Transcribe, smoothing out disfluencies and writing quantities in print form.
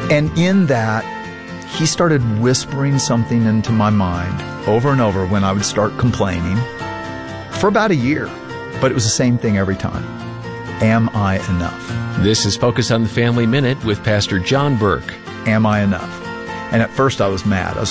And in that, he started whispering something into my mind over and over when I would start complaining for about a year. But it was the same thing every time. Am I enough? This is Focus on the Family Minute with Pastor John Burke. Am I enough? And at first I was mad. I was